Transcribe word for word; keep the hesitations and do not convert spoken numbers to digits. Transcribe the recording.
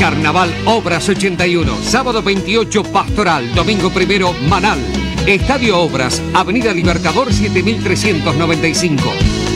Carnaval Obras ochenta y uno, sábado veintiocho Pastoral, domingo primero Manal. Estadio Obras, Avenida Libertador siete mil trescientos noventa y cinco.